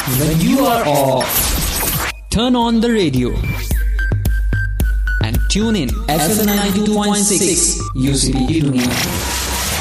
When you are off, turn on the radio and tune in FM 92.6 UCP Dunia.